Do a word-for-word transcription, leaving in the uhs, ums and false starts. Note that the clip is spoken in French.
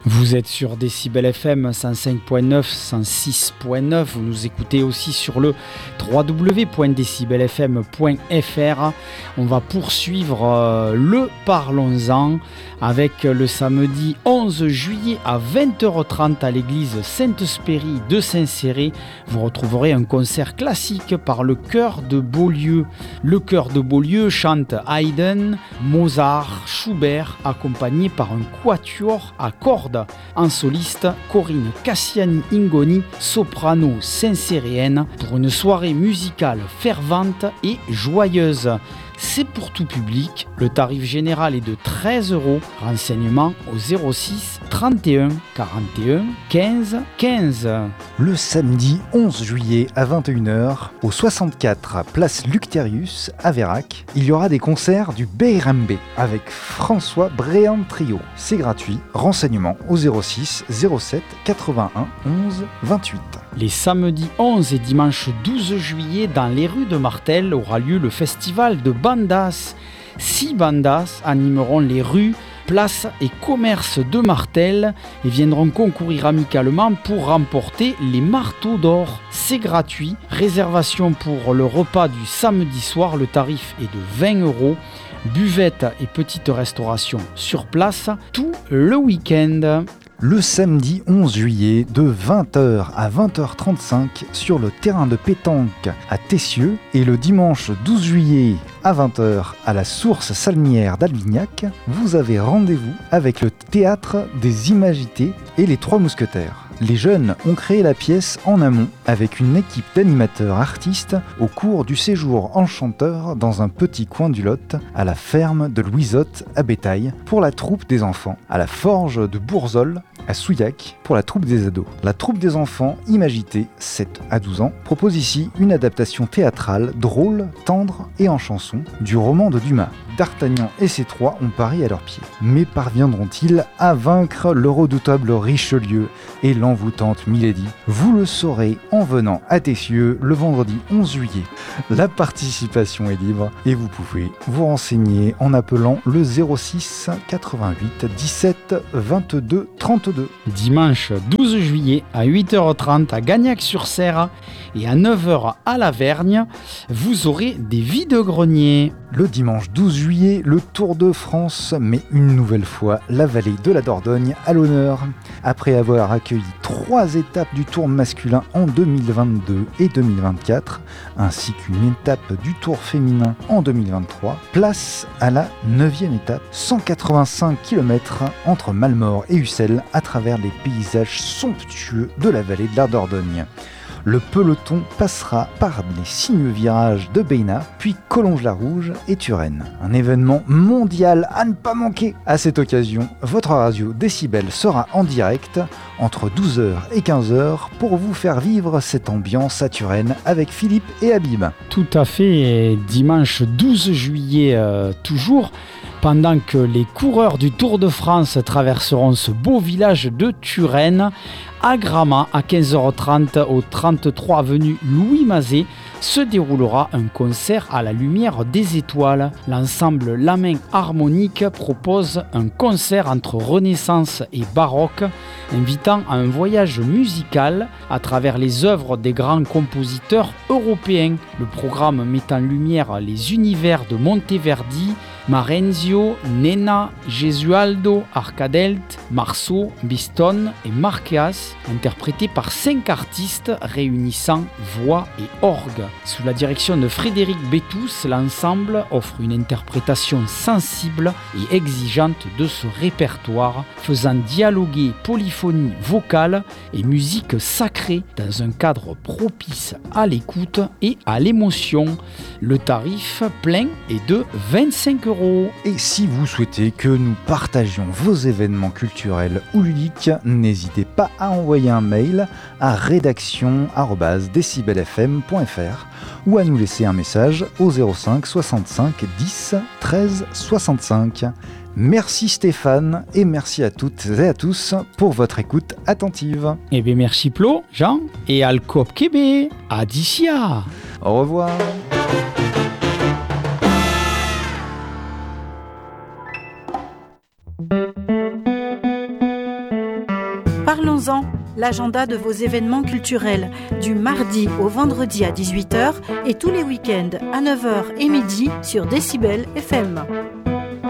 Vous êtes sur Décibel F M cent cinq point neuf, cent six point neuf. Vous nous écoutez aussi sur le w w w point décibel f m point f r. On va poursuivre euh, le Parlons-en avec le samedi onze juillet à vingt heures trente à l'église Sainte-Spérie de Saint-Céré. Vous retrouverez un concert classique par le chœur de Beaulieu. Le chœur de Beaulieu chante Haydn, Mozart, Schubert, accompagné par un quatuor à cordes. En soliste, Corinne Cassiani-Ingoni, soprano saint-céréenne, pour une soirée musicale fervente et joyeuse. C'est pour tout public, le tarif général est de treize euros. Renseignements au zéro six trente et un quarante et un quinze quinze. Le samedi onze juillet à vingt et une heures, au soixante-quatre place Lucterius à Vérac, il y aura des concerts du Beirambe avec François Bréant Trio. C'est gratuit. Renseignements au zéro six zéro sept quatre-vingt-un onze vingt-huit. Les samedis onze et dimanche douze juillet, dans les rues de Martel, aura lieu le festival de bandas. Six bandas animeront les rues, places et commerces de Martel et viendront concourir amicalement pour remporter les marteaux d'or. C'est gratuit. Réservation pour le repas du samedi soir, le tarif est de vingt euros. Buvette et petite restauration sur place tout le week-end. Le samedi onze juillet, de vingt heures à vingt heures trente-cinq sur le terrain de pétanque à Tessieux, et le dimanche douze juillet à vingt heures à la source salmière d'Albignac, vous avez rendez-vous avec le Théâtre des Imagités et les Trois Mousquetaires. Les jeunes ont créé la pièce en amont avec une équipe d'animateurs artistes au cours du séjour enchanteur dans un petit coin du Lot, à la ferme de Louisotte à Bétail pour la troupe des enfants, à la forge de Bourzol à Souillac pour la troupe des ados. La troupe des enfants Imagité, sept à douze ans, propose ici une adaptation théâtrale drôle, tendre et en chanson du roman de Dumas. D'Artagnan et ses trois ont Paris à leurs pieds. Mais parviendront-ils à vaincre le redoutable Richelieu et l'envoûtante Milady? Vous le saurez en venant à Tessieux le vendredi onze juillet. La participation est libre et vous pouvez vous renseigner en appelant le zéro six quatre-vingt-huit dix-sept vingt-deux trente-deux. Dimanche douze juillet à huit heures trente à Gagnac-sur-Serre et à neuf heures à Lavergne, vous aurez des vide-greniers. Le dimanche douze juillet, le Tour de France met une nouvelle fois la vallée de la Dordogne à l'honneur. Après avoir accueilli trois étapes du Tour masculin en deux mille vingt-deux et deux mille vingt-quatre, ainsi qu'une étape du Tour féminin en deux mille vingt-trois, place à la neuvième étape, cent quatre-vingt-cinq kilomètres entre Malmort et Ussel à travers les paysages somptueux de la vallée de la Dordogne. Le peloton passera par les sinueux virages de Béna, puis Collonges-la-Rouge et Turenne. Un événement mondial à ne pas manquer. À cette occasion, votre radio Décibel sera en direct entre douze heures et quinze heures pour vous faire vivre cette ambiance à Turenne avec Philippe et Habib. Tout à fait, et dimanche douze juillet euh, toujours, pendant que les coureurs du Tour de France traverseront ce beau village de Turenne, à Gramat, à quinze heures trente, au trente-trois avenue Louis Mazet, se déroulera un concert à la lumière des étoiles. L'ensemble La Main Harmonique propose un concert entre Renaissance et Baroque, invitant à un voyage musical à travers les œuvres des grands compositeurs européens. Le programme met en lumière les univers de Monteverdi, Marenzio, Nenna, Gesualdo, Arcadelt, Marceau, Biston et Marqueas, interprétés par cinq artistes réunissant voix et orgue. Sous la direction de Frédéric Bétous, l'ensemble offre une interprétation sensible et exigeante de ce répertoire, faisant dialoguer polyphonie vocale et musique sacrée dans un cadre propice à l'écoute et à l'émotion. Le tarif plein est de vingt-cinq euros. Et si vous souhaitez que nous partagions vos événements culturels ou ludiques, n'hésitez pas à envoyer un mail à rédaction arobase décibel f m point f r ou à nous laisser un message au zéro cinq soixante-cinq dix treize soixante-cinq. Merci Stéphane et merci à toutes et à tous pour votre écoute attentive. Eh bien merci Plo, Jean et Alcop Québec. Adicia. Au revoir. Parlons-en, l'agenda de vos événements culturels, du mardi au vendredi à dix-huit heures et tous les week-ends à neuf heures et midi sur Décibel F M.